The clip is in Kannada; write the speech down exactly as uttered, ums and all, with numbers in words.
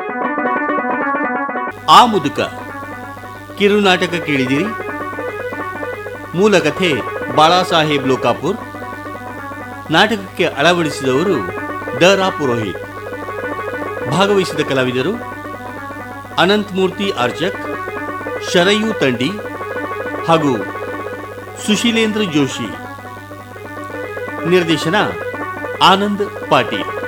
ಆ ಮುದುಕ ಕಿರುನಾಟಕ ಕೇಳಿದಿರಿ. ಮೂಲ ಕಥೆ ಬಾಳಾಸಾಹೇಬ್ ಲೋಕಾಪುರ್. ನಾಟಕಕ್ಕೆ ಅಳವಡಿಸಿದವರು ದ ರಾ ಪುರೋಹಿತ್. ಭಾಗವಹಿಸಿದ ಕಲಾವಿದರು ಅನಂತಮೂರ್ತಿ ಆರ್ಚಕ್, ಶರಯು ತಂಡಿ ಹಾಗೂ ಸುಶೀಲೇಂದ್ರ ಜೋಶಿ. ನಿರ್ದೇಶನ ಆನಂದ್ ಪಾಟೀಲ್.